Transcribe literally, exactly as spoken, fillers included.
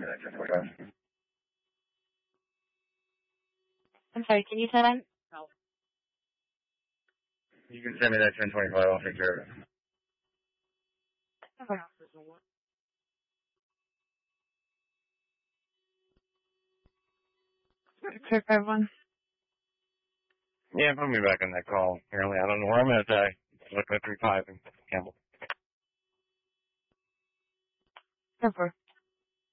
that ten twenty-five. I'm sorry, can you say that? No. You can send me that ten twenty-five. I'll take care of it. Okay. Clear for everyone? Yeah, put me back on that call. Apparently, I don't know where I'm at. I looking at three five and Campbell. Clear for.